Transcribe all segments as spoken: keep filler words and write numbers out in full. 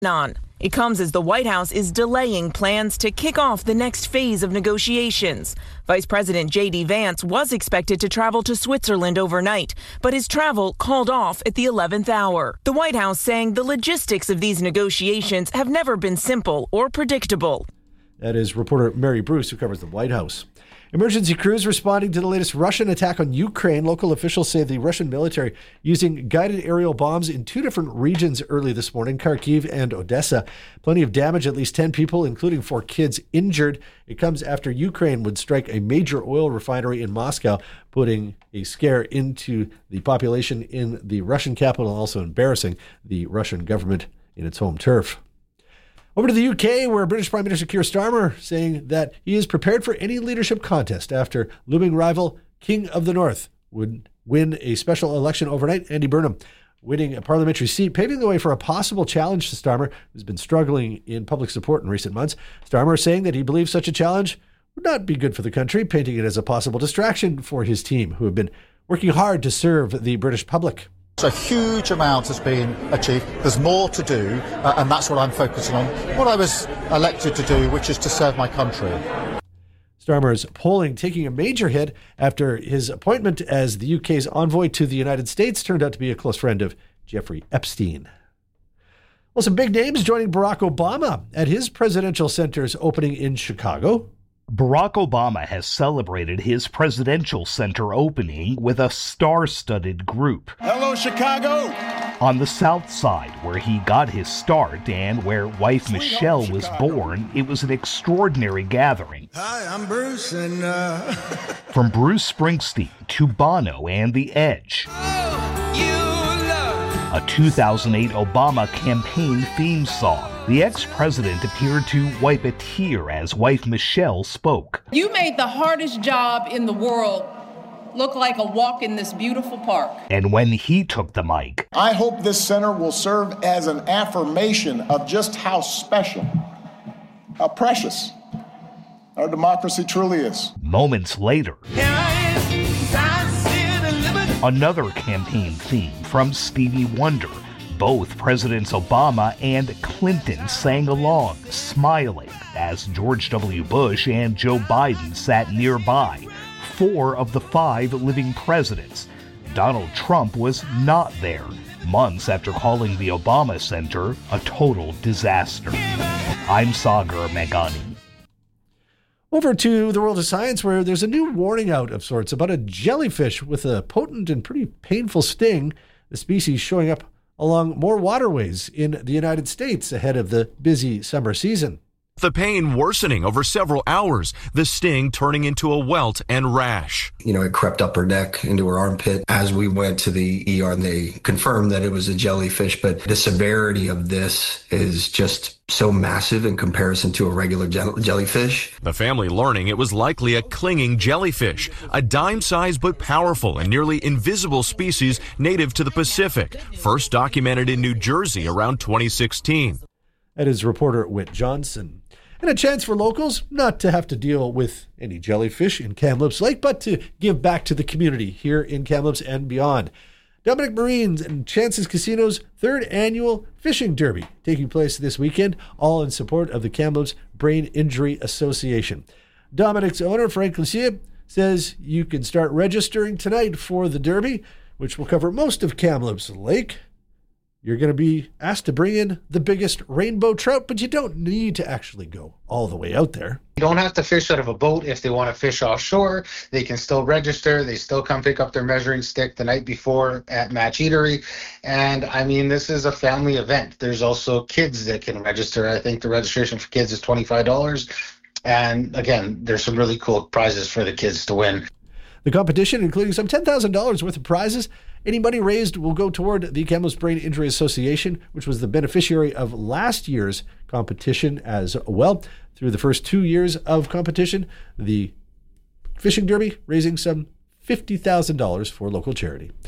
On. It comes as the White House is delaying plans to kick off the next phase of negotiations. Vice President J D Vance was expected to travel to Switzerland overnight, but his travel called off at the eleventh hour. The White House saying the logistics of these negotiations have never been simple or predictable. That is reporter Mary Bruce, who covers the White House. Emergency crews responding to the latest Russian attack on Ukraine. Local officials say the Russian military using guided aerial bombs in two different regions early this morning, Kharkiv and Odessa. Plenty of damage, at least ten people, including four kids, injured. It comes after Ukraine would strike a major oil refinery in Moscow, putting a scare into the population in the Russian capital, and also embarrassing the Russian government in its home turf. Over to the U K, where British Prime Minister Keir Starmer saying that he is prepared for any leadership contest after looming rival King of the North would win a special election overnight. Andy Burnham winning a parliamentary seat, paving the way for a possible challenge to Starmer, who's been struggling in public support in recent months. Starmer saying that he believes such a challenge would not be good for the country, painting it as a possible distraction for his team, who have been working hard to serve the British public. A huge amount has been achieved. There's more to do, uh, and that's what I'm focusing on. What I was elected to do, which is to serve my country. Starmer's polling taking a major hit after his appointment as the U K's envoy to the United States turned out to be a close friend of Jeffrey Epstein. Well, some big names joining Barack Obama at his presidential center's opening in Chicago. Barack Obama has celebrated his presidential center opening with a star-studded group. Hello, Chicago! On the South Side, where he got his start and where wife Sweet Michelle home, was Chicago. born, it was an extraordinary gathering. Hi, I'm Bruce, and uh... From Bruce Springsteen to Bono and The Edge. Oh, you love. A two thousand eight Obama campaign theme song. The ex-president appeared to wipe a tear as wife Michelle spoke. You made the hardest job in the world look like a walk in this beautiful park. And when he took the mic, I hope this center will serve as an affirmation of just how special, how precious our democracy truly is. moments later, another campaign theme from Stevie Wonder. Both Presidents Obama and Clinton sang along, smiling, as George W. Bush and Joe Biden sat nearby, four of the five living presidents. Donald Trump was not there, months after calling the Obama Center a total disaster. I'm Sagar Meghani. Over to the world of science, where there's a new warning out of sorts about a jellyfish with a potent and pretty painful sting. The species showing up along more waterways in the United States ahead of the busy summer season. The pain worsening over several hours, the sting turning into a welt and rash. You know, it crept up her neck into her armpit. As we went to the E R, and they confirmed that it was a jellyfish, but the severity of this is just so massive in comparison to a regular jell- jellyfish. The family learning it was likely a clinging jellyfish, a dime-sized but powerful and nearly invisible species native to the Pacific, first documented in New Jersey around twenty sixteen. That is reporter Whit Johnson. And a chance for locals not to have to deal with any jellyfish in Kamloops Lake, but to give back to the community here in Kamloops and beyond. Dominic Marines and Chances Casino's third annual fishing derby taking place this weekend, all in support of the Kamloops Brain Injury Association. Dominic's owner, Frank Lucia, says you can start registering tonight for the derby, which will cover most of Kamloops Lake. You're going to be asked to bring in the biggest rainbow trout, but you don't need to actually go all the way out there. You don't have to fish out of a boat if they want to fish offshore. They can still register. They still come pick up their measuring stick the night before at Match Eatery. And, I mean, this is a family event. There's also kids that can register. I think the registration for kids is twenty-five dollars. And, again, there's some really cool prizes for the kids to win. The competition, including some ten thousand dollars worth of prizes. Any money raised will go toward the Kamloops Brain Injury Association, which was the beneficiary of last year's competition as well. Through the first two years of competition, the fishing derby raising some fifty thousand dollars for local charity.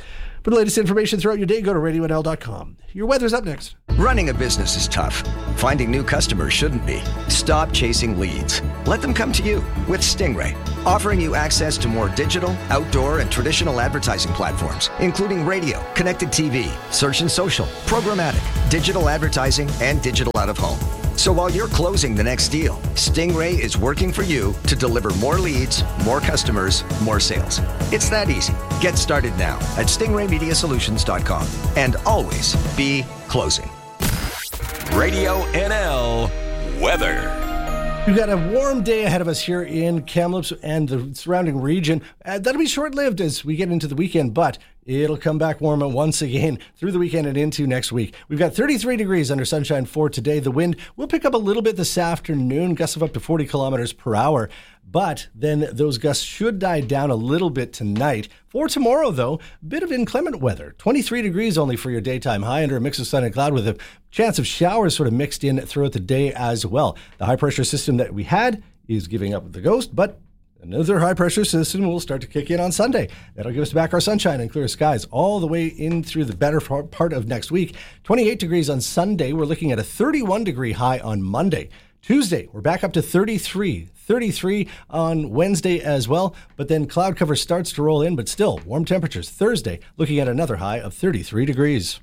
For the latest information throughout your day, go to radio n l dot com. Your weather's up next. Running a business is tough. Finding new customers shouldn't be. Stop chasing leads. Let them come to you with Stingray, offering you access to more digital, outdoor, and traditional advertising platforms, including radio, connected T V, search and social, programmatic, digital advertising, and digital out of home. So while you're closing the next deal, Stingray is working for you to deliver more leads, more customers, more sales. It's that easy. Get started now at stingray media solutions dot com and always be closing. Radio N L weather. We've got a warm day ahead of us here in Kamloops and the surrounding region. Uh, that'll be short-lived as we get into the weekend, but it'll come back warmer once again through the weekend and into next week. We've got thirty-three degrees under sunshine for today. The wind will pick up a little bit this afternoon, gusts of up to forty kilometers per hour. But then those gusts should die down a little bit tonight. For tomorrow, though, a bit of inclement weather. twenty-three degrees only for your daytime high under a mix of sun and cloud with a chance of showers sort of mixed in throughout the day as well. The high-pressure system that we had is giving up the ghost, but another high-pressure system will start to kick in on Sunday. That'll give us back our sunshine and clear skies all the way in through the better part of next week. twenty-eight degrees on Sunday. We're looking at a thirty-one degree high on Monday. Tuesday, we're back up to thirty-three. thirty-three on Wednesday as well, but then cloud cover starts to roll in, but still warm temperatures. Thursday, looking at another high of thirty-three degrees.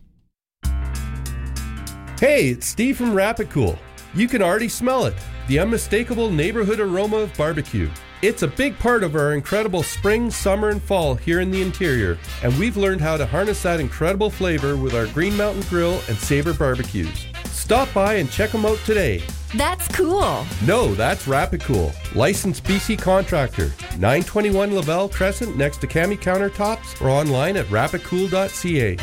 Hey, it's Steve from Rapid Cool. You can already smell it, the unmistakable neighborhood aroma of barbecue. It's a big part of our incredible spring, summer, and fall here in the interior, and we've learned how to harness that incredible flavor with our Green Mountain Grill and Sabre barbecues. Stop by and check them out today. That's cool. No, that's Rapid Cool. Licensed B C contractor. nine twenty-one Lavelle Crescent next to Cami Countertops or online at rapid cool dot c a.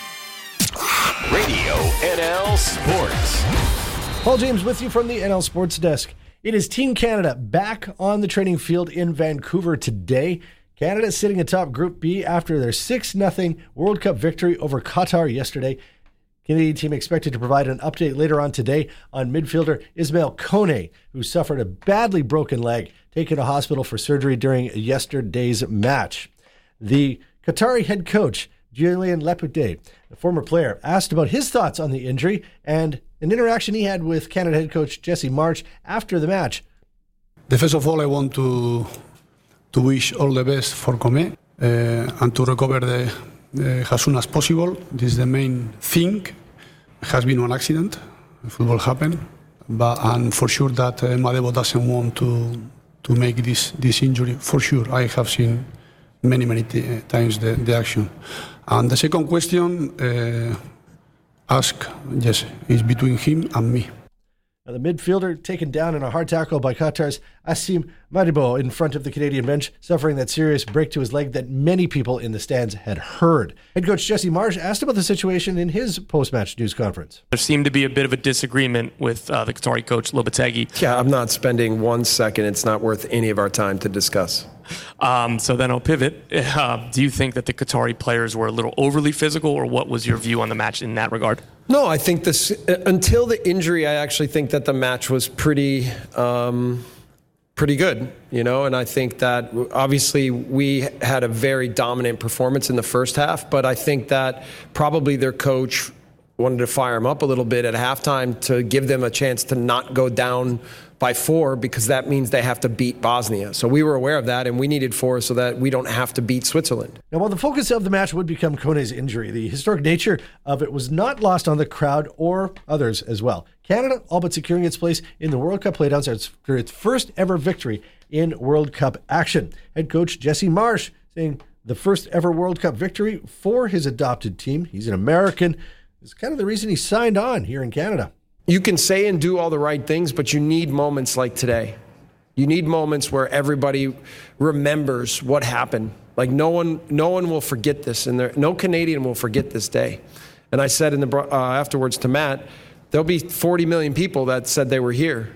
Radio N L Sports. Paul James with you from the N L Sports Desk. It is Team Canada back on the training field in Vancouver today. Canada sitting atop Group B after their six nothing World Cup victory over Qatar yesterday. Canadian team expected to provide an update later on today on midfielder Ismail Kone, who suffered a badly broken leg, taken to hospital for surgery during yesterday's match. The Qatari head coach, Julien Lopetegui, a former player, asked about his thoughts on the injury and an interaction he had with Canada head coach Jesse Marsch after the match. First of all, I want to to wish all the best for Kone uh, and to recover the, uh, as soon as possible. This is the main thing. It has been an accident. Football happened, but and for sure that uh, Madebo doesn't want to to make this this injury. For sure, I have seen many many t- times the, the action. And the second question, uh, ask yes, is between him and me. Now the midfielder taken down in a hard tackle by Qatar's Asim Madebo in front of the Canadian bench, suffering that serious break to his leg that many people in the stands had heard. Head coach Jesse Marsch asked about the situation in his post-match news conference. There seemed to be a bit of a disagreement with uh, the Qatari coach Lopetegui. Yeah, I'm not spending one second. It's not worth any of our time to discuss. Um, so then I'll pivot. Uh, do you think that the Qatari players were a little overly physical, or what was your view on the match in that regard? No, I think this, until the injury, I actually think that the match was pretty, um, pretty good, you know, and I think that obviously we had a very dominant performance in the first half, but I think that probably their coach wanted to fire them up a little bit at halftime to give them a chance to not go down by four, because that means they have to beat Bosnia. So we were aware of that, and we needed four so that we don't have to beat Switzerland. Now, while the focus of the match would become Kone's injury, the historic nature of it was not lost on the crowd or others as well. Canada all but securing its place in the World Cup playdowns after its first ever victory in World Cup action. Head coach Jesse Marsch saying the first ever World Cup victory for his adopted team. He's an American. It's kind of the reason he signed on here in Canada. You can say and do all the right things, but you need moments like today. You need moments where everybody remembers what happened. Like no one, no one will forget this, and there, no Canadian will forget this day. And I said in the uh, afterwards to Matt, there'll be forty million people that said they were here,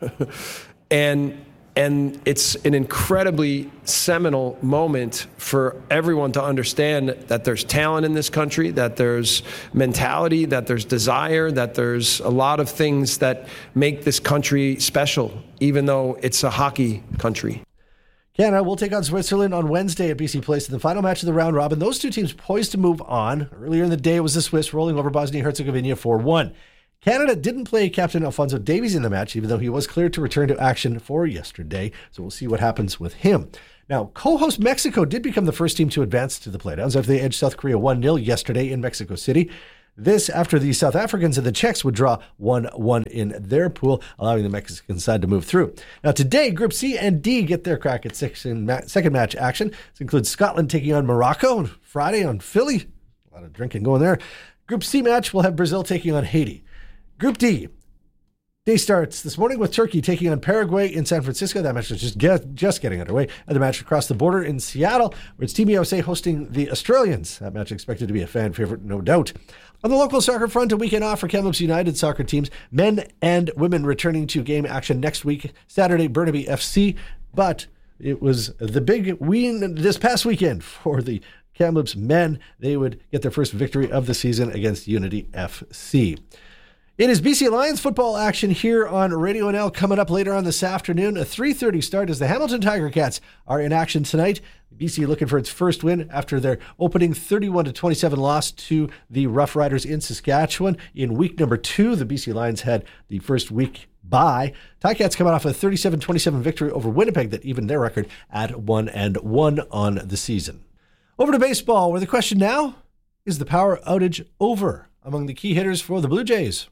and and it's an incredibly seminal moment for everyone to understand that there's talent in this country, that there's mentality, that there's desire, that there's a lot of things that make this country special, even though it's a hockey country. Canada will take on Switzerland on Wednesday at B C Place in the final match of the round robin. Those two teams poised to move on. Earlier in the day, it was the Swiss rolling over Bosnia-Herzegovina four one. Canada didn't play Captain Alfonso Davies in the match, even though he was cleared to return to action for yesterday. So we'll see what happens with him. Now, co-host Mexico did become the first team to advance to the playdowns after they edged South Korea one nil yesterday in Mexico City. This after the South Africans and the Czechs would draw one one in their pool, allowing the Mexican side to move through. Now today, Group C and D get their crack at second match action. This includes Scotland taking on Morocco on Friday on Philly. A lot of drinking going there. Group C match will have Brazil taking on Haiti. Group D. Day starts this morning with Turkey taking on Paraguay in San Francisco. That match is just get, just getting underway. And the match across the border in Seattle, where it's Team U S A hosting the Australians. That match expected to be a fan favorite, no doubt. On the local soccer front, a weekend off for Kamloops United soccer teams. Men and women returning to game action next week. Saturday, Burnaby F C. But it was the big win this past weekend for the Kamloops men. They would get their first victory of the season against Unity F C. It is B C Lions football action here on Radio N L coming up later on this afternoon. A three thirty start as the Hamilton Tiger Cats are in action tonight. B C looking for its first win after their opening thirty-one to twenty-seven loss to the Rough Riders in Saskatchewan. In week number two, the B C Lions had the first week bye. Ticats coming off a thirty-seven twenty-seven victory over Winnipeg that evened their record at one and one on the season. Over to baseball, where the question now is the power outage over among the key hitters for the Blue Jays.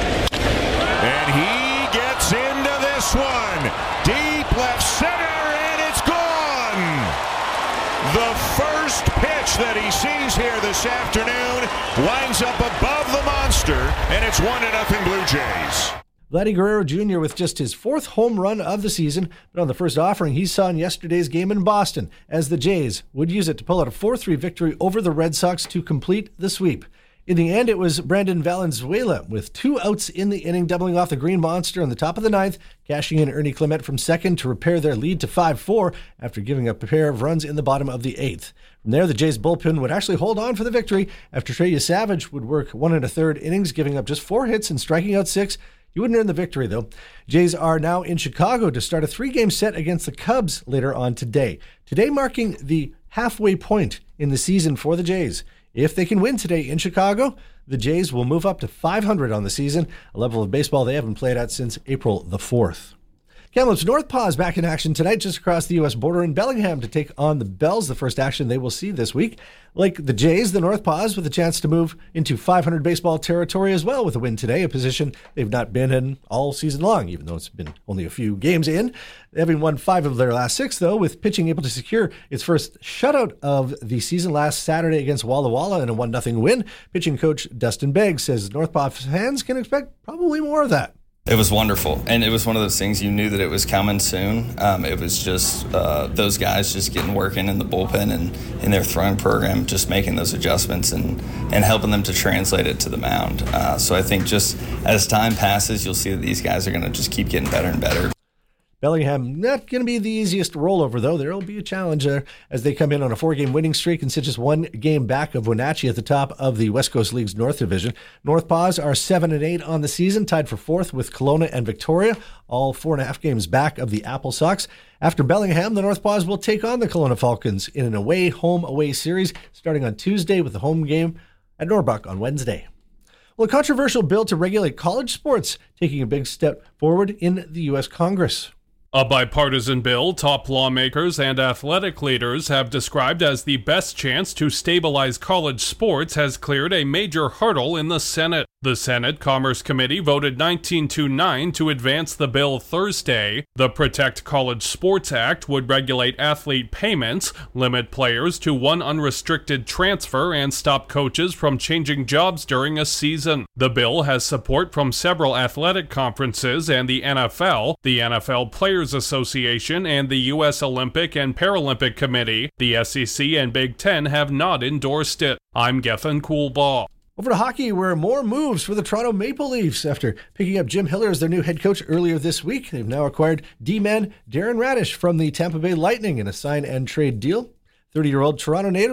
And he gets into this one. Deep left center, and it's gone. The first pitch that he sees here this afternoon winds up above the monster, and it's one to nothing Blue Jays. Vladdy Guerrero Junior with just his fourth home run of the season, but on the first offering he saw in yesterday's game in Boston, as the Jays would use it to pull out a four three victory over the Red Sox to complete the sweep. In the end, it was Brandon Valenzuela with two outs in the inning, doubling off the Green Monster on the top of the ninth, cashing in Ernie Clement from second to repair their lead to five four after giving up a pair of runs in the bottom of the eighth. From there, the Jays bullpen would actually hold on for the victory after Trey Savage would work one and a third innings, giving up just four hits and striking out six. He wouldn't earn the victory, though. Jays are now in Chicago to start a three-game set against the Cubs later on today. Today marking the halfway point in the season for the Jays. If they can win today in Chicago, the Jays will move up to five hundred on the season, a level of baseball they haven't played at since April the fourth. Kamloops Northpaw is back in action tonight just across the U S border in Bellingham to take on the Bells, the first action they will see this week. Like the Jays, the Northpaws with a chance to move into five hundred baseball territory as well with a win today, a position they've not been in all season long, even though it's been only a few games in. Having won five of their last six, though, with pitching able to secure its first shutout of the season last Saturday against Walla Walla in a one nothing win. Pitching coach Dustin Begg says Northpaw fans can expect probably more of that. It was wonderful, and it was one of those things you knew that it was coming soon. Um, it was just uh, those guys just getting working in the bullpen and in their throwing program, just making those adjustments and, and helping them to translate it to the mound. Uh, so I think just as time passes, you'll see that these guys are going to just keep getting better and better. Bellingham, not going to be the easiest rollover, though. There will be a challenge there as they come in on a four-game winning streak and sit just one game back of Wenatchee at the top of the West Coast League's North Division. Northpaws are seven and eight on the season, tied for fourth with Kelowna and Victoria, all four and a half games back of the Apple Sox. After Bellingham, the Northpaws will take on the Kelowna Falcons in an away-home-away series starting on Tuesday with the home game at Norbuck on Wednesday. Well, a controversial bill to regulate college sports taking a big step forward in the U S Congress. A bipartisan bill top lawmakers and athletic leaders have described as the best chance to stabilize college sports has cleared a major hurdle in the Senate. The Senate Commerce Committee voted nineteen to nine to advance the bill Thursday. The Protect College Sports Act would regulate athlete payments, limit players to one unrestricted transfer, and stop coaches from changing jobs during a season. The bill has support from several athletic conferences and the N F L, the N F L Players Association, and the U S Olympic and Paralympic Committee. The S E C and Big Ten have not endorsed it. I'm Gethin Coolbaugh. Over to hockey, where more moves for the Toronto Maple Leafs after picking up Jim Hiller as their new head coach earlier this week. They've now acquired D-man Darren Radish from the Tampa Bay Lightning in a sign and trade deal. thirty-year-old Toronto native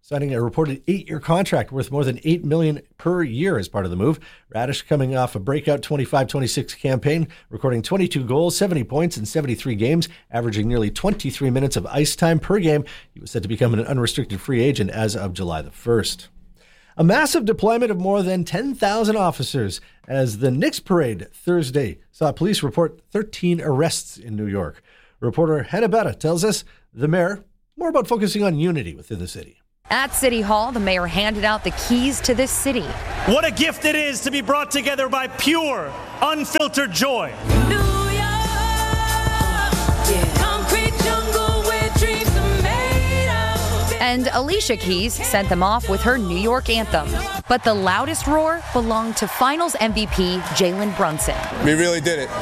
signing a reported eight-year contract worth more than eight million dollars per year as part of the move. Radish coming off a breakout twenty-five twenty-six campaign, recording twenty-two goals, seventy points in seventy-three games, averaging nearly twenty-three minutes of ice time per game. He was set to become an unrestricted free agent as of July the first. A massive deployment of more than ten thousand officers as the Knicks parade Thursday saw police report thirteen arrests in New York. Reporter Hannah Betta tells us the mayor more about focusing on unity within the city. At City Hall, the mayor handed out the keys to this city. What a gift it is to be brought together by pure, unfiltered joy. And Alicia Keys sent them off with her New York anthem. But the loudest roar belonged to Finals M V P Jalen Brunson. We really did it.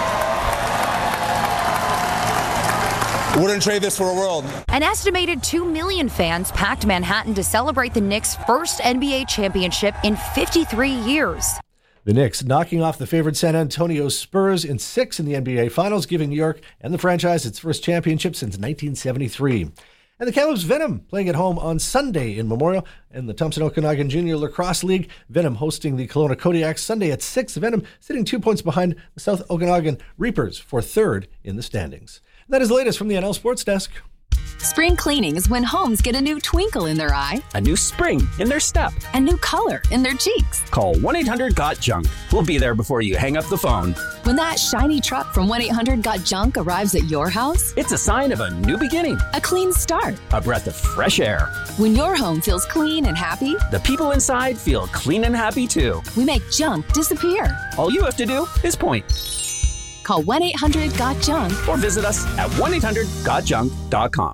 Wouldn't trade this for a world. An estimated two million fans packed Manhattan to celebrate the Knicks' first N B A championship in fifty-three years. The Knicks knocking off the favored San Antonio Spurs in six in the N B A Finals, giving New York and the franchise its first championship since nineteen seventy-three. And the Kamloops Venom playing at home on Sunday in Memorial, and the Thompson Okanagan Junior Lacrosse League. Venom hosting the Kelowna Kodiaks Sunday at six. Venom sitting two points behind the South Okanagan Reapers for third in the standings. And that is the latest from the N L Sports Desk. Spring cleaning is when homes get a new twinkle in their eye, a new spring in their step, a new color in their cheeks. Call one eight hundred got junk. We'll be there before you hang up the phone. When that shiny truck from one eight hundred got junk arrives at your house, it's a sign of a new beginning, a clean start, a breath of fresh air. When your home feels clean and happy, the people inside feel clean and happy too. We make junk disappear. All you have to do is point. Call one eight hundred got junk or visit us at one eight hundred got junk dot com.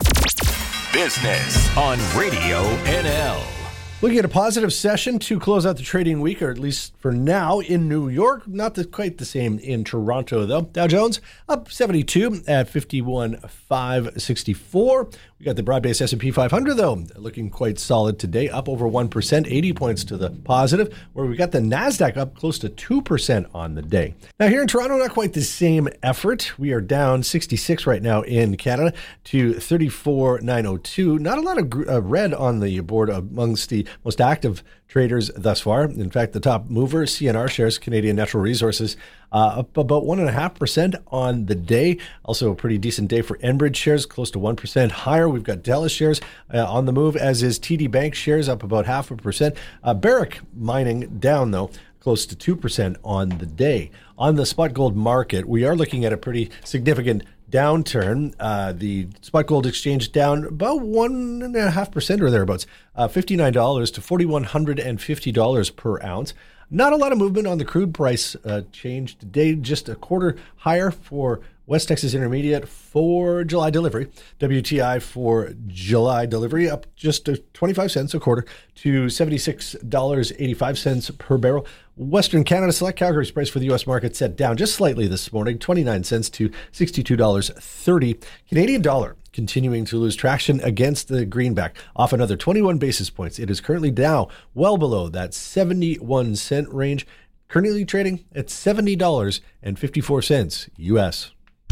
Business on Radio N L. Looking at a positive session to close out the trading week, or at least for now, in New York. Not the, quite the same in Toronto, though. Dow Jones up seventy-two at fifty-one five sixty-four. We got the broad-based S and P five hundred, though, looking quite solid today, up over one percent, eighty points to the positive, where we got the NASDAQ up close to two percent on the day. Now, here in Toronto, not quite the same effort. We are down sixty-six right now in Canada to thirty-four nine oh two. Not a lot of gr- uh, red on the board amongst the most active traders thus far. In fact, the top mover, C N R shares, Canadian Natural Resources, uh, up about one point five percent on the day. Also a pretty decent day for Enbridge shares, close to one percent higher. We've got Dallas shares uh, on the move, as is T D Bank shares, up about half a percent. Uh, Barrick Mining down, though, close to two percent on the day. On the spot gold market, we are looking at a pretty significant downturn. Uh, the spot gold exchange down about one and a half percent or thereabouts, uh, fifty-nine dollars to four thousand one hundred fifty dollars per ounce. Not a lot of movement on the crude price uh, change today, just a quarter higher for West Texas Intermediate for July delivery. W T I for July delivery up just twenty-five cents a quarter to seventy-six dollars and eighty-five cents per barrel. Western Canada Select Calgary's price for the U S market set down just slightly this morning, twenty-nine cents to sixty-two dollars and thirty cents. Canadian dollar continuing to lose traction against the greenback, off another twenty-one basis points. It is currently now well below that seventy-one cent range, currently trading at seventy dollars and fifty-four cents U S.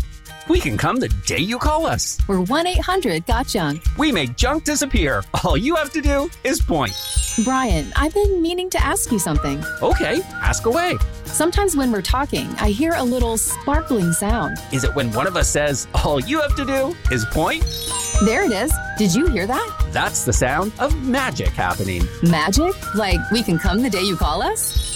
We can come the day you call us. We're one eight hundred got junk. We make junk disappear. All you have to do is point. Brian, I've been meaning to ask you something. Okay, ask away. Sometimes when we're talking, I hear a little sparkling sound. Is it when one of us says, all you have to do is point? There it is. Did you hear that? That's the sound of magic happening. Magic? Like we can come the day you call us?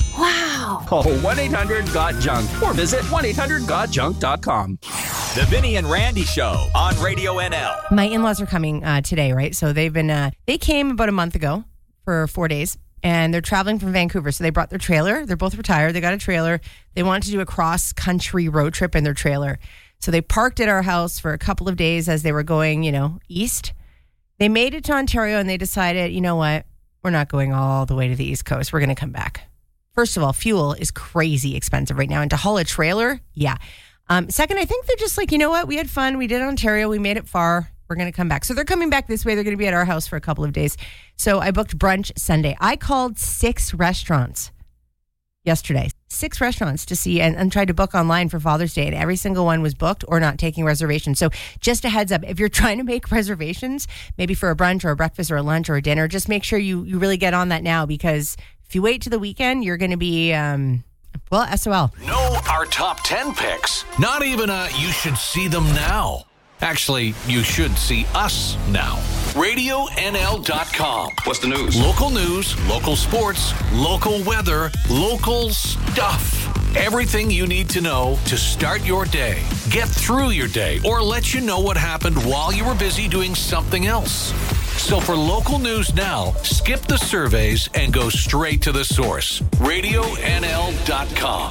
Wow. Call one eight hundred got junk or visit one eight hundred got junk dot com. The Vinny and Randy Show on Radio N L. My in-laws are coming uh, today, right? So they've been, uh, they came about a month ago for four days and they're traveling from Vancouver. So they brought their trailer. They're both retired. They got a trailer. They wanted to do a cross-country road trip in their trailer. So they parked at our house for a couple of days as they were going, you know, east. They made it to Ontario and they decided, you know what? We're not going all the way to the East Coast. We're going to come back. First of all, fuel is crazy expensive right now. And to haul a trailer, yeah. Um, second, I think they're just like, you know what? We had fun. We did Ontario. We made it far. We're going to come back. So they're coming back this way. They're going to be at our house for a couple of days. So I booked brunch Sunday. I called six restaurants. yesterday. Six restaurants to see and, and tried to book online for Father's Day, and every single one was booked or not taking reservations. So just a heads up, if you're trying to make reservations, maybe for a brunch or a breakfast or a lunch or a dinner, just make sure you, you really get on that now, because if you wait to the weekend, you're going to be, um, well, S O L. Know our top ten picks. Not even a you should see them now. Actually, you should see us now. radio N L dot com. What's the news? Local news, local sports, local weather, local stuff. Everything you need to know to start your day, get through your day, or let you know what happened while you were busy doing something else. So for local news now, skip the surveys and go straight to the source. radio N L dot com.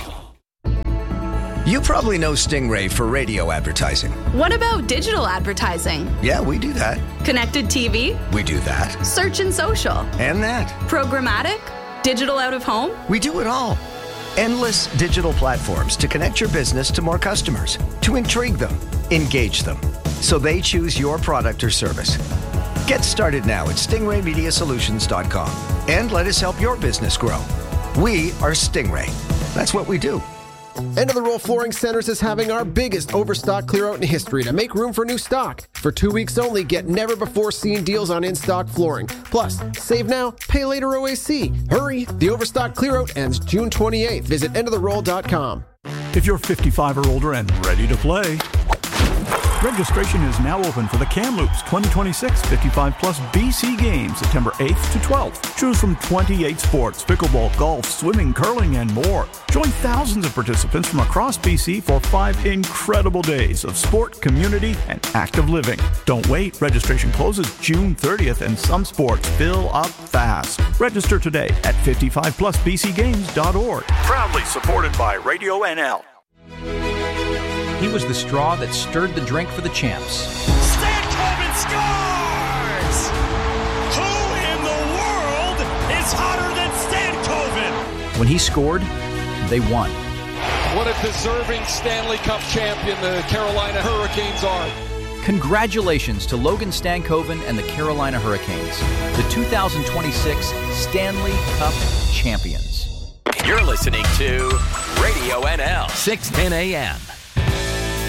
You probably know Stingray for radio advertising. What about digital advertising? Yeah, we do that. Connected T V? We do that. Search and social? And that. Programmatic? Digital out of home? We do it all. Endless digital platforms to connect your business to more customers, to intrigue them, engage them, so they choose your product or service. Get started now at stingray media solutions dot com and let us help your business grow. We are Stingray. That's what we do. End of the Roll Flooring Centers is having our biggest overstock clear out in history to make room for new stock. For two weeks only, get never before seen deals on in-stock flooring. Plus, save now, pay later O A C. Hurry, the overstock clear out ends June twenty-eighth. Visit end of the roll dot com. If you're fifty-five or older and ready to play, registration is now open for the Kamloops twenty twenty-six fifty-five plus B C Games, September eighth to twelfth. Choose from twenty-eight sports, pickleball, golf, swimming, curling, and more. Join thousands of participants from across B C for five incredible days of sport, community, and active living. Don't wait. Registration closes June thirtieth, and some sports fill up fast. Register today at fifty-five plus b c games dot org. Proudly supported by Radio N L. He was the straw that stirred the drink for the champs. Stankoven scores! Who in the world is hotter than Stankoven? When he scored, they won. What a deserving Stanley Cup champion the Carolina Hurricanes are. Congratulations to Logan Stankoven and the Carolina Hurricanes, the two thousand twenty-six Stanley Cup champions. You're listening to Radio N L, six ten a.m.